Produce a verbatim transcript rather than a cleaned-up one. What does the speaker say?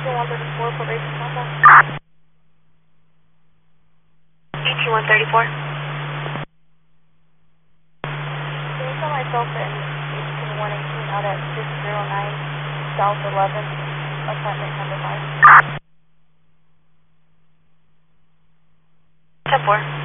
one thirty-four, probation contact. eighteen one thirty-four. Can you tell myself in eighteen one eighteen out at six zero nine South eleven, apartment number five? ten four.